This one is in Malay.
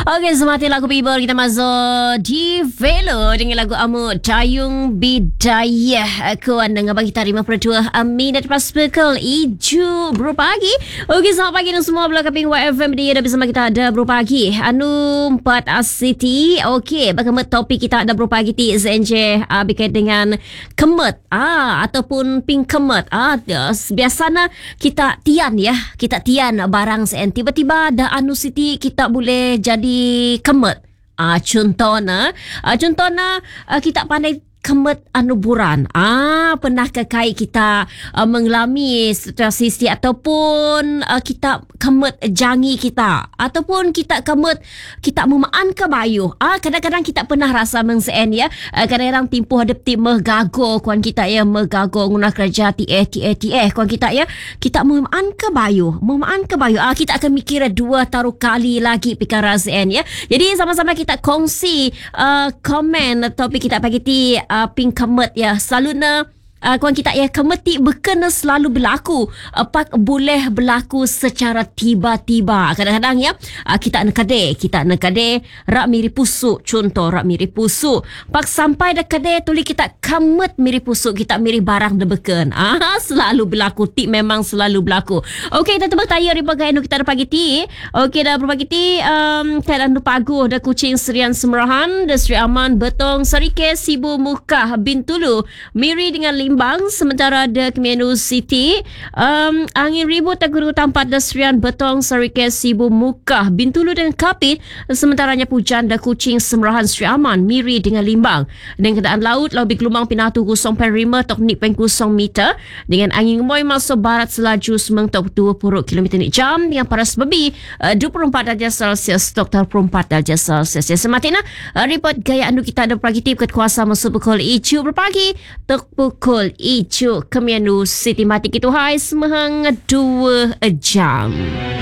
Okey, semati lagu People kita masuk di Velo dengan lagu Amu Dayung Bidayah. Kuan dengan bagi kita 52 minit pas pukul 7 bro pagi. Okey, selamat pagi dan semua belah kaping YFM dia dah bersama kita ada bro pagi. Anu 4 City. Okey, bagaimana topik kita ada bro pagi ti ZNJ berkait dengan kemet ataupun pink kemet. Biasanya kita tian barang sen tiba-tiba ada anu City kita boleh jadi kemet. Contohnya kita pandai kemet anu buran. Pernah kekai kita mengalami situasi ataupun kita kemet jangi kita ataupun kita kemet kita memaan ke bayu. Kadang-kadang kita pernah rasa mengsen ya. Kadang-kadang timpuh hadap tim megago kuan kita ya megago guna kerja TATATF kuan kita ya. Kita memaan ke bayu. Kita akan mikir dua taruh kali lagi pikir sen ya. Jadi sama-sama kita kongsi komen topik kita pagi ti pink kemet ya. Selalunya kuan kita ya kemeti berkena selalu berlaku. Pak boleh berlaku secara tiba-tiba. Kadang-kadang ya kita nak kade rak mirip pusuk. Contoh rak mirip pusuk. Pak sampai dah kade tuli kita kemet mirip pusuk, kita mirip barang dah beken. Selalu berlaku. Tip memang selalu berlaku. Okey, kita tebak tayar riba gaya kita ada pagi ti. Okey, dah berpagi ti keadaan paguh dah Kuching Serian Semerahan, dah Sri Aman Betong Sarike Sibu Mukah Bintulu Miri dengan Limbang, sementara ada Kementerian City angin ribut Guru Tampat Dasrian Betong Sarike Sibu Mukah Bintulu dan Kapit, sementaranya Pujan dan Kuching Semerahan Sri Aman Miri dengan Limbang. Dengan keadaan laut bergelombang pinatu 0.5 tok nik 0 meter dengan angin gemoy masuk barat selaju semeng tok 20 km ni jam dengan paras babi 24 darjah Celsius tok 24 darjah Celsius. Sematina report gaya anu kita ada pragitif ket kuasa masuk pukul 7 berpagi tok pukul 7 Kementerian City mati kita hai semahang 2 jam.